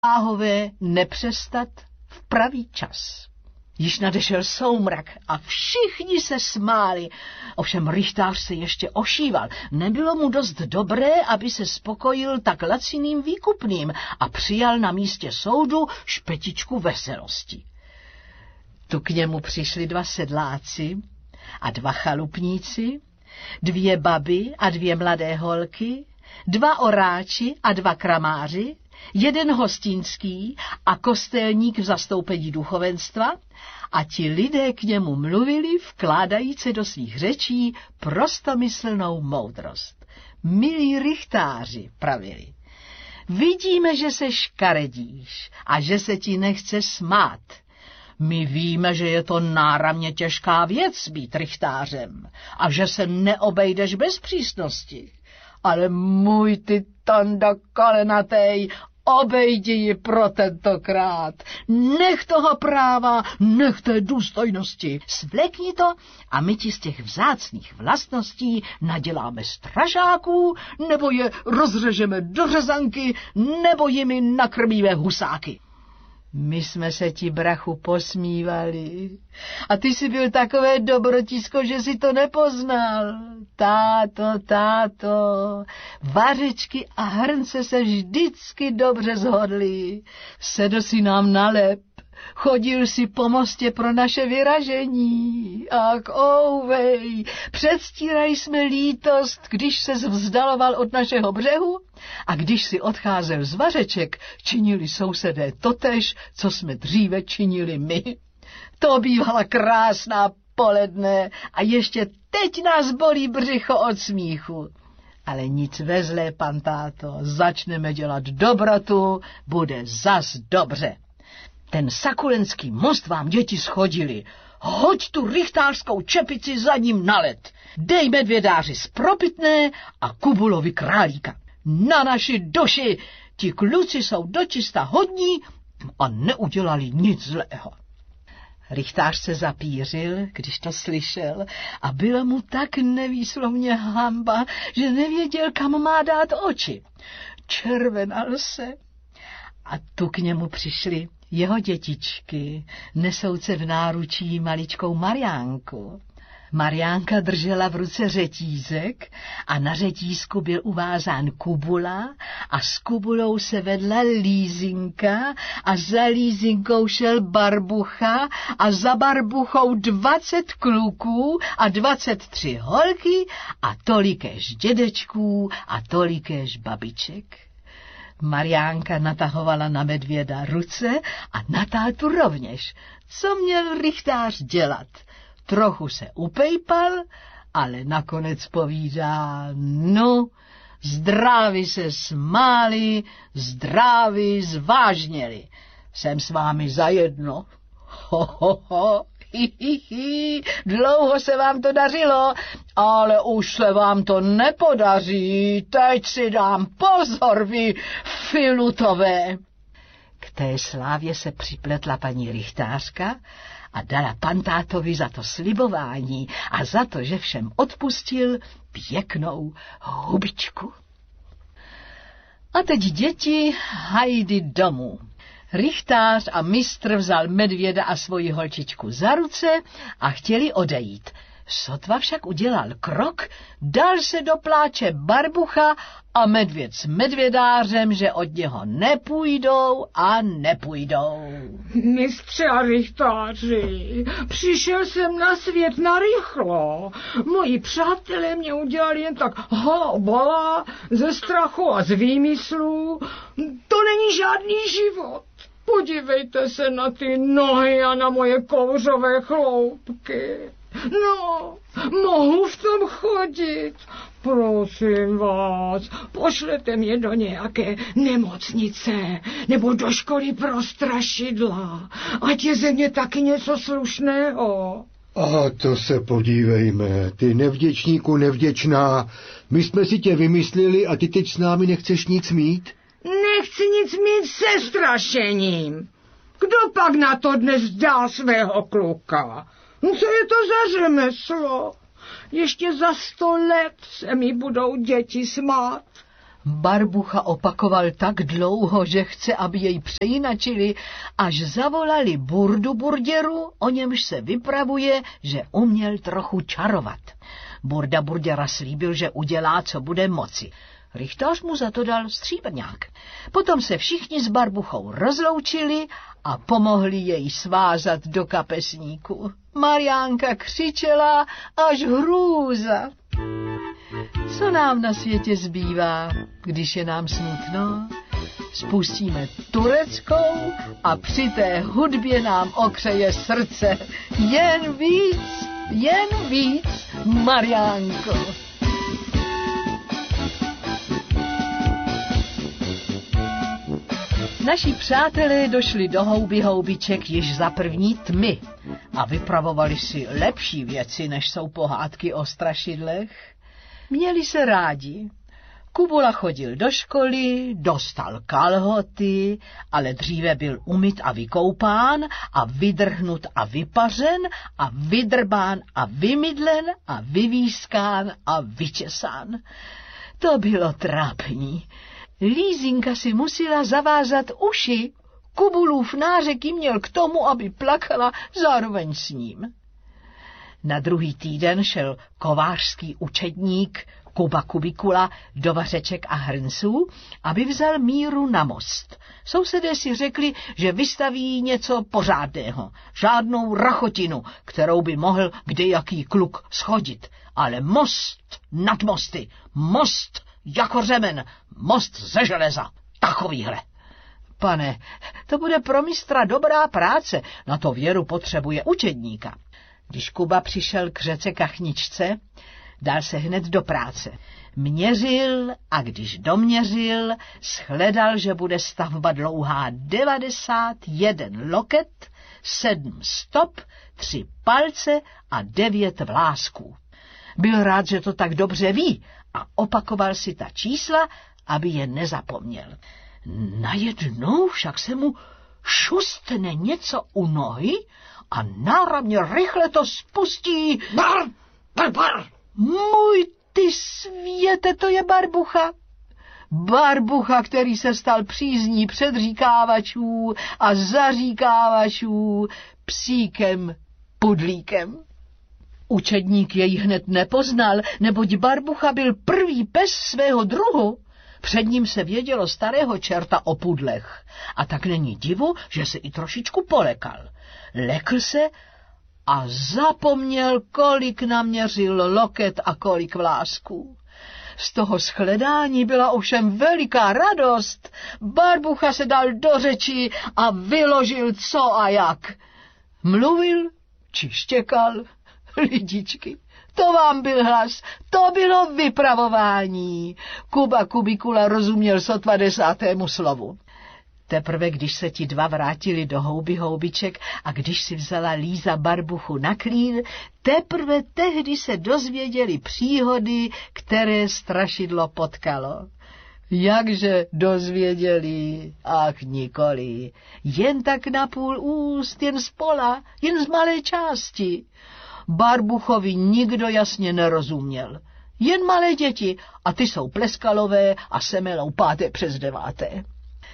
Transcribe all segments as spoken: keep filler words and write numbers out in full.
Áhové nepřestat v pravý čas. Již nadešel soumrak a všichni se smáli. Ovšem rychtář se ještě ošíval. Nebylo mu dost dobré, aby se spokojil tak laciným výkupným a přijal na místě soudu špetičku veselosti. Tu k němu přišli dva sedláci a dva chalupníci, dvě baby a dvě mladé holky, dva oráči a dva kramáři, jeden hostinský a kostelník v zastoupení duchovenstva, a ti lidé k němu mluvili, vkládajíce do svých řečí prostomyslnou moudrost. Milí rychtáři, pravili, vidíme, že se škaredíš a že se ti nechce smát. My víme, že je to náramně těžká věc být rychtářem a že se neobejdeš bez přísnosti. Ale můj ty tanda kalenatej, obejdi ji pro tentokrát. Nech toho práva, nech té důstojnosti. Svlekni to a my ti z těch vzácných vlastností naděláme stražáků, nebo je rozřežeme do řezanky, nebo jimi nakrmíme husáky. My jsme se ti, brachu, posmívali. A ty jsi byl takové dobrotisko, že si to nepoznal. Táto, táto, vařečky a hrnce se vždycky dobře zhodly. Sedl si nám na lep, chodil si po mostě pro naše vyražení. Ach, ouvej, předstírali jsme lítost, když ses vzdaloval od našeho břehu, a když si odcházel z vařeček, činili sousedé totéž, co jsme dříve činili my. To bývala krásná poledne a ještě teď nás bolí břicho od smíchu. Ale nic vezlé, pan táto, začneme dělat dobrotu, bude zas dobře. Ten sakulenský most vám děti schodili. Hoď tu rychtářskou čepici za ním na led. Dej medvědáři spropitné a Kubulovi králíka. Na naši duši, ti kluci jsou dočista hodní a neudělali nic zlého. Rychtář se zapířil, když to slyšel, a bylo mu tak nevýslovně hanba, že nevěděl, kam má dát oči. Červenal se a tu k němu přišli jeho dětičky, nesouce v náručí maličkou Mariánku. Mariánka držela v ruce řetízek a na řetízku byl uvázán Kubula a s Kubulou se vedla Lízinka a za Lízinkou šel Barbucha a za Barbuchou dvacet kluků a dvacet tři holky a tolikéž dědečků a tolikéž babiček. Mariánka natahovala na medvěda ruce a na tátu rovněž. Co měl rychtář dělat? Trochu se upejpal, ale nakonec povídá, no, zdraví se smáli, zdraví zvážněli. Jsem s vámi zajedno. Ho, ho, ho, hi, hi, hi. Dlouho se vám to dařilo, ale už se vám to nepodaří. Teď si dám pozor, vy filutové. K té slávě se připletla paní rychtářka a dala pantátovi za to slibování a za to, že všem odpustil, pěknou hubičku. A teď děti, hajdy domů. Rychtář a mistr vzal medvěda a svoji holčičku za ruce a chtěli odejít. Sotva však udělal krok, dal se do pláče Barbucha a medvěd s medvědářem, že od něho nepůjdou a nepůjdou. Mistře a rychtáři, přišel jsem na svět narychlo. Moji přátelé mě udělali jen tak halabala ze strachu a z výmyslů. To není žádný život. Podívejte se na ty nohy a na moje kouřové chloupky. No, mohu v tom chodit. Prosím vás, pošlete mě do nějaké nemocnice nebo do školy pro strašidla. Ať je ze mě taky něco slušného. A to se podívejme, ty nevděčníku nevděčná. My jsme si tě vymysleli a ty teď s námi nechceš nic mít? Nechci nic mít se strašením. Kdo pak na to dnes dá svého kluka? No co je to za řemeslo? Ještě za sto let se mi budou děti smát. Barbucha opakoval tak dlouho, že chce, aby jej přejinačili, až zavolali Burdu Burděru, o němž se vypravuje, že uměl trochu čarovat. Burda Burděra slíbil, že udělá, co bude moci. Rychtář mu za to dal stříbrňák. Potom se všichni s Barbuchou rozloučili a pomohli jej svázat do kapesníku. Mariánka křičela až hrůza. Co nám na světě zbývá, když je nám smutno? Spustíme tureckou a při té hudbě nám okřeje srdce. Jen víc, jen víc, Mariánko. Naši přátelé došli do houby houbiček již za první tmy a vypravovali si lepší věci, než jsou pohádky o strašidlech. Měli se rádi. Kubula chodil do školy, dostal kalhoty, ale dříve byl umyt a vykoupán a vydrhnut a vypařen a vydrbán a vymydlen a vyvískán a vyčesán. To bylo trápní. Lízinka si musela zavázat uši. Kubulův nářek jí měl k tomu, aby plakala zároveň s ním. Na druhý týden šel kovářský učedník Kuba Kubikula do vařeček a hrnců, aby vzal Míru na most. Sousedé si řekli, že vystaví něco pořádného, žádnou rachotinu, kterou by mohl kdejaký kluk schodit, ale most nad mosty, most jako řemen, most ze železa, takovýhle. Pane, to bude pro mistra dobrá práce, na to Věru potřebuje učedníka. Když Kuba přišel k řece Kachničce, dal se hned do práce. Měřil a když doměřil, shledal, že bude stavba dlouhá devadesát jeden loket, sedm stop, tři palce a devět vlásků. Byl rád, že to tak dobře ví a opakoval si ta čísla, aby je nezapomněl. Najednou však se mu šustne něco u nohy a náramně rychle to spustí. Bar, bar, bar. Můj ty světe, to je Barbucha. Barbucha, který se stal přízní předříkávačů a zaříkávačů, psíkem Pudlíkem. Učedník jej hned nepoznal, neboť Barbucha byl první pes svého druhu. Před ním se vědělo starého čerta o pudlech. A tak není divu, že se i trošičku polekal. Lekl se a zapomněl, kolik naměřil loket a kolik vlásků. Z toho shledání byla ovšem veliká radost. Barbucha se dal do řeči a vyložil co a jak. Mluvil či štěkal, lidičky. To vám byl hlas, to bylo vypravování. Kuba Kubikula rozuměl sotva desátému slovu. Teprve když se ti dva vrátili do houby houbiček a když si vzala Líza Barbuchu na klín, teprve tehdy se dozvěděli příhody, které strašidlo potkalo. Jakže dozvěděli, ach nikoli, jen tak na půl úst, jen z pola, jen z malé části. Barbuchovi nikdo jasně nerozuměl. Jen malé děti, a ty jsou pleskalové a semelou páté přes deváté.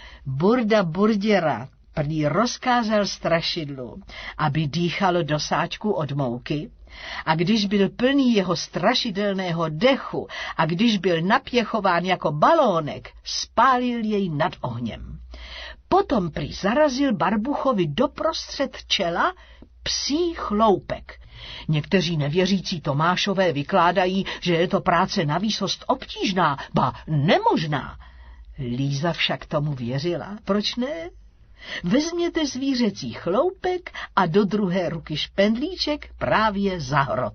Burda Burděra prý rozkázal strašidlu, aby dýchalo do sáčku od mouky, a když byl plný jeho strašidelného dechu a když byl napěchován jako balónek, spálil jej nad ohněm. Potom prý zarazil Barbuchovi doprostřed čela psí chloupek. Někteří nevěřící Tomášové vykládají, že je to práce navýsost obtížná, ba nemožná. Líza však tomu věřila. Proč ne? Vezměte zvířecí chloupek a do druhé ruky špendlíček právě za hrot.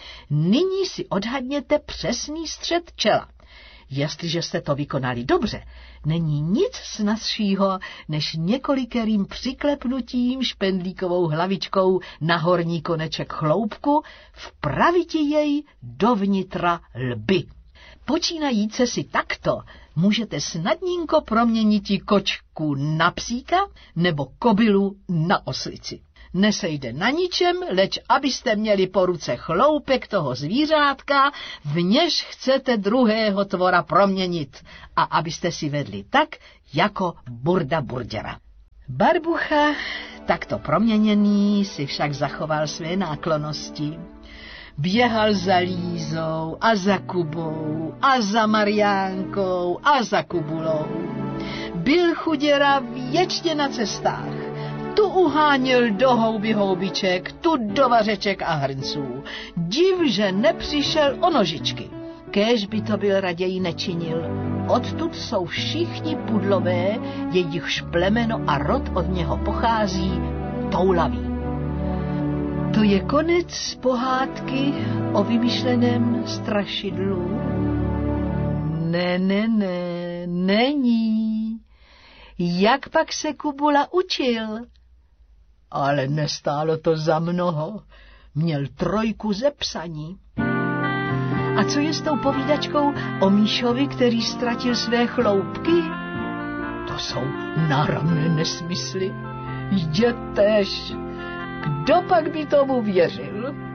Nyní si odhadněte přesný střed čela. Jestliže jste to vykonali dobře, není nic snazšího, než několikerým přiklepnutím špendlíkovou hlavičkou na horní koneček chloupku vpraviti jej dovnitra lby. Počínajíce si takto můžete snadnínko proměniti kočku na psíka nebo kobylu na oslici. nesejde na ničem, leč abyste měli po ruce chloupek toho zvířátka, v něž chcete druhého tvora proměnit a abyste si vedli tak, jako Burda Burděra. Barbucha, takto proměněný, si však zachoval své náklonnosti. Běhal za Lízou a za Kubou a za Mariánkou a za Kubulou. Byl chuděra věčně na cestách. Tu uháněl do houby houbiček, tu do vařeček a hrnců. Div, že nepřišel o nožičky. Kéž by to byl raději nečinil. Odtud jsou všichni pudlové, jejichž plemeno a rod od něho pochází, toulaví. To je konec pohádky o vymyšleném strašidlu. Ne, ne, ne, není. Jak pak se Kubula učil? Ale nestálo to za mnoho. Měl trojku ze psaní. A co je s tou povídačkou o Míšovi, který ztratil své chloupky? To jsou náramné nesmysly. Jdětež. Kdo pak by tomu věřil?